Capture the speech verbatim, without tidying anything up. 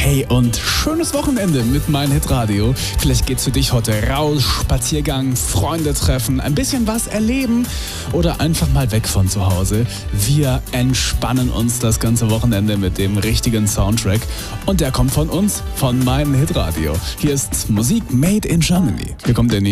Hey, und schönes Wochenende mit Mein Hit Radio. Vielleicht geht's für dich heute raus, Spaziergang, Freunde treffen, ein bisschen was erleben oder einfach mal weg von zu Hause. Wir entspannen uns das ganze Wochenende mit dem richtigen Soundtrack und der kommt von uns, von Mein Hit Radio. Hier ist Musik made in Germany. Hier kommt der